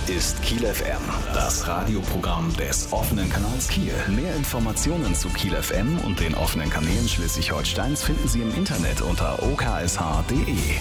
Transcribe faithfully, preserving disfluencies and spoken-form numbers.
ist Kiel F M, das Radioprogramm des offenen Kanals Kiel. Mehr Informationen zu Kiel F M und den offenen Kanälen Schleswig-Holsteins finden Sie im Internet unter o k s h punkt d e.